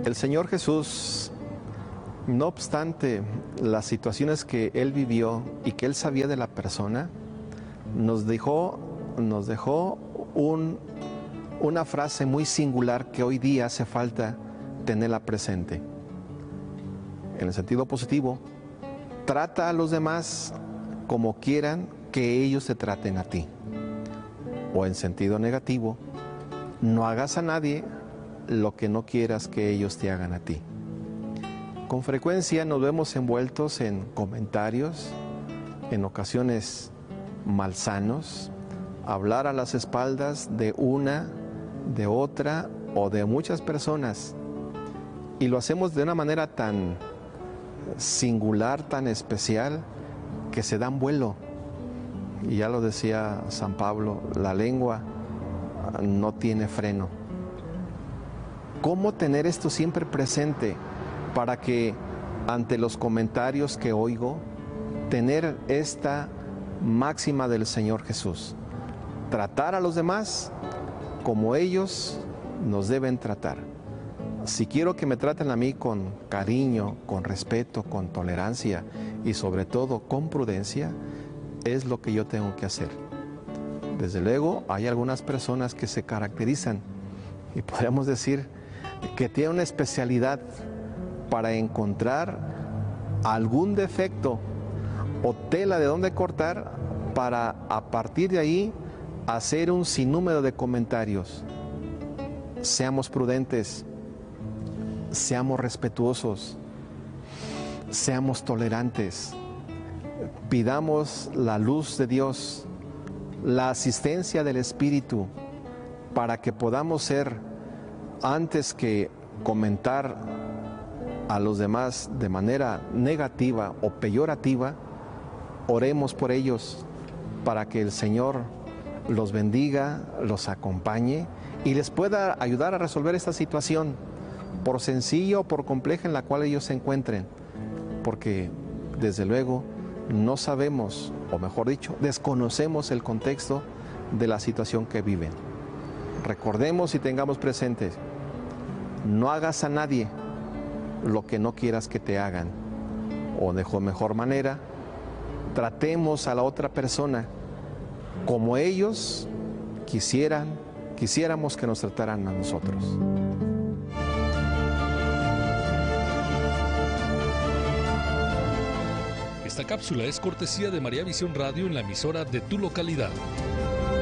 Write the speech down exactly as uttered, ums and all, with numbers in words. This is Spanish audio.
El Señor Jesús, no obstante las situaciones que Él vivió y que Él sabía de la persona, nos dejó, nos dejó un, una frase muy singular que hoy día hace falta tenerla presente. En el sentido positivo, trata a los demás como quieran que ellos te traten a ti. O en sentido negativo, no hagas a nadie lo que no quieras que ellos te hagan a ti. Con frecuencia nos vemos envueltos en comentarios, en ocasiones malsanos, hablar a las espaldas de una, de otra o de muchas personas. Y lo hacemos de una manera tan singular, tan especial, que se dan vuelo. Y ya lo decía San Pablo, la lengua no tiene freno. ¿Cómo tener esto siempre presente para que ante los comentarios que oigo, tener esta máxima del Señor Jesús? Tratar a los demás como ellos nos deben tratar. Si quiero que me traten a mí con cariño, con respeto, con tolerancia y sobre todo con prudencia, es lo que yo tengo que hacer. Desde luego, hay algunas personas que se caracterizan y podríamos decir que tienen una especialidad para encontrar algún defecto o tela de dónde cortar para a partir de ahí hacer un sinnúmero de comentarios. Seamos prudentes, seamos respetuosos, seamos tolerantes, pidamos la luz de Dios, la asistencia del Espíritu, para que podamos ser, antes que comentar a los demás de manera negativa o peyorativa, oremos por ellos para que el Señor los bendiga, los acompañe y les pueda ayudar a resolver esta situación, por sencilla o por compleja en la cual ellos se encuentren, porque desde luego no sabemos, o mejor dicho, desconocemos el contexto de la situación que viven. Recordemos y tengamos presentes, no hagas a nadie lo que no quieras que te hagan, o de mejor manera, tratemos a la otra persona como ellos quisieran, quisiéramos que nos trataran a nosotros. Esta cápsula es cortesía de María Visión Radio en la emisora de tu localidad.